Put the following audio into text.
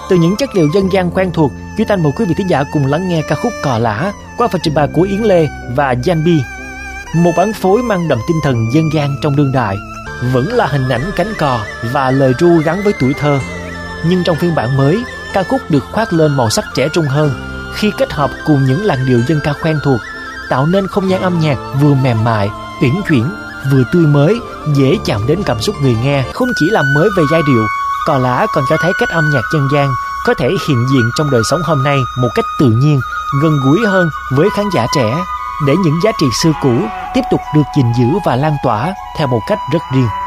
Từ những chất liệu dân gian quen thuộc, Duy Thanh mời quý vị thính giả cùng lắng nghe ca khúc Cò Lả qua phần trình bày của Yến Lê và Giang Bi. Một bản phối mang đậm tinh thần dân gian trong đương đại, vẫn là hình ảnh cánh cò và lời ru gắn với tuổi thơ. Nhưng trong phiên bản mới, ca khúc được khoác lên màu sắc trẻ trung hơn khi kết hợp cùng những làn điệu dân ca quen thuộc, tạo nên không gian âm nhạc vừa mềm mại, uyển chuyển, vừa tươi mới, dễ chạm đến cảm xúc người nghe. Không chỉ làm mới về giai điệu, Cò Lả còn cho thấy cách âm nhạc dân gian có thể hiện diện trong đời sống hôm nay một cách tự nhiên, gần gũi hơn với khán giả trẻ, để những giá trị xưa cũ tiếp tục được gìn giữ và lan tỏa theo một cách rất riêng.